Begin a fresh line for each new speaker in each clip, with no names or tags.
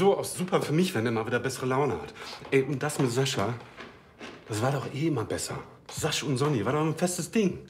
sowieso auch super für mich, wenn er mal wieder bessere Laune hat. Ey, und das mit Sascha, das war doch eh immer besser. Sasch und Sonny war doch ein festes Ding.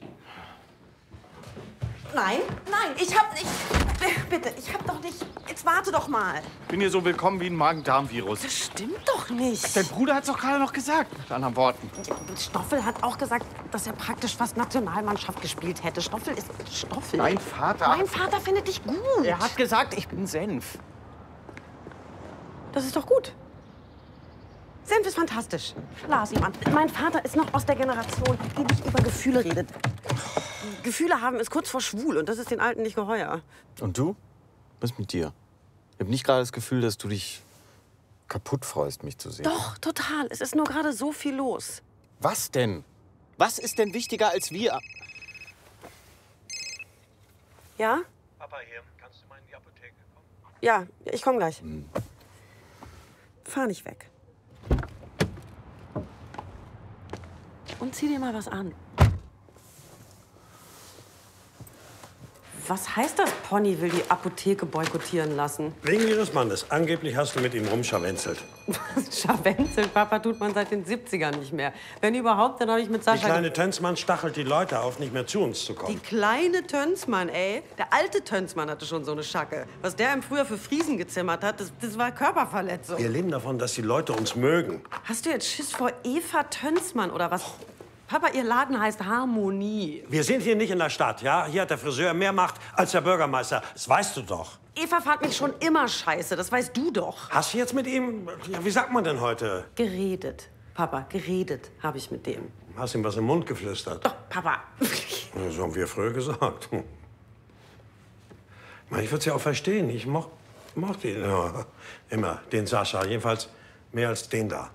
Nein, ich hab nicht... Bitte, ich hab doch nicht... Jetzt warte doch mal.
Bin hier so willkommen wie ein Magen-Darm-Virus.
Das stimmt doch nicht.
Dein Bruder hat's doch gerade noch gesagt, mit anderen Worten.
Stoffel hat auch gesagt, dass er praktisch fast Nationalmannschaft gespielt hätte. Stoffel ist Stoffel.
Mein Vater...
Mein Vater findet dich gut.
Er hat gesagt, ich bin Senf.
Das ist doch gut. Senf ist fantastisch. Lars, Mann. Mein Vater ist noch aus der Generation, die nicht über Gefühle redet. Gefühle haben ist kurz vor schwul und das ist den Alten nicht geheuer.
Und du? Was ist mit dir? Ich habe nicht gerade das Gefühl, dass du dich kaputt freust, mich zu sehen.
Doch, total. Es ist nur gerade so viel los.
Was denn? Was ist denn wichtiger als wir?
Ja?
Papa hier, kannst du mal in die Apotheke kommen?
Ja, ich komme gleich. Fahr nicht weg. Und zieh dir mal was an. Was heißt das, Pony will die Apotheke boykottieren lassen?
Wegen Ihres Mannes. Angeblich hast du mit ihm rumscharwenzelt.
Scharwenzelt, Papa, tut man seit den 70ern nicht mehr. Wenn überhaupt, dann habe ich mit
Die
Sascha...
kleine Tönsmann stachelt die Leute auf, nicht mehr zu uns zu
Die
kommen.
kleine Tönsmann, ey. Der alte Tönsmann hatte schon so eine Schacke. Was der im Frühjahr für Friesen gezimmert hat, das war Körperverletzung.
Wir leben davon, dass die Leute uns mögen.
Hast du jetzt Schiss vor Eva Tönsmann oder was? Papa, ihr Laden heißt Harmonie.
Wir sind hier nicht in der Stadt, ja? Hier hat der Friseur mehr Macht als der Bürgermeister. Das weißt du doch.
Eva fand mich schon immer scheiße, das weißt du doch.
Hast du jetzt mit ihm, ja, wie sagt man denn heute?
Geredet. Papa, geredet habe ich mit dem.
Hast ihm was im Mund geflüstert?
Doch, Papa.
Ja, so haben wir früher gesagt. Ich meine, ich würde es ja auch verstehen. Ich mochte ihn ja, immer, den Sascha. Jedenfalls mehr als den da.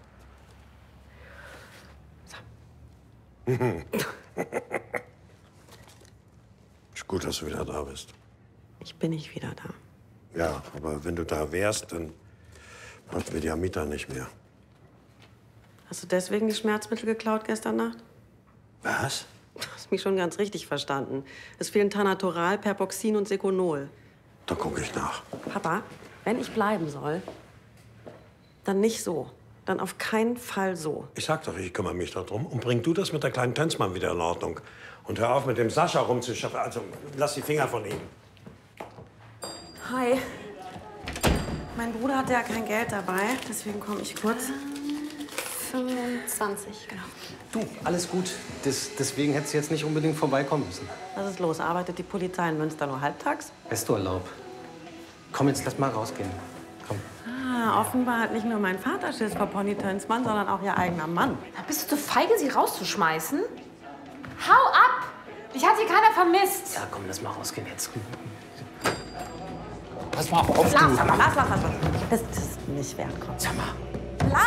Ist gut, dass du wieder da bist.
Ich bin nicht wieder da.
Ja, aber wenn du da wärst, dann hatten wir die Amita nicht mehr.
Hast du deswegen die Schmerzmittel geklaut gestern Nacht?
Was?
Du hast mich schon ganz richtig verstanden. Es fehlen Tanatoral, Perpoxin und Seconol.
Da gucke ich nach.
Papa, wenn ich bleiben soll, dann nicht so. Dann auf keinen Fall so.
Ich sag doch, ich kümmere mich darum. Und bring du das mit der kleinen Tönsmann wieder in Ordnung. Und hör auf, mit dem Sascha rumzuschaffen. Also, lass die Finger von ihm.
Hi. Mein Bruder hatte ja kein Geld dabei, deswegen komme ich kurz.
25, genau.
Du, alles gut. Deswegen hättest du jetzt nicht unbedingt vorbeikommen müssen.
Was ist los? Arbeitet die Polizei in Münster nur halbtags?
Resturlaub. Komm, jetzt lass mal rausgehen. Komm.
Ah, offenbar hat nicht nur mein Vater Schiss vor Pony Tönsmann, sondern auch ihr eigener Mann.
Da bist du zu feige, sie rauszuschmeißen? Hau ab! Dich hat hier keiner vermisst.
Ja, komm, lass mal rausgehen jetzt.
Pass mal auf,
Lass. Das ist nicht wert, komm.
Sag mal,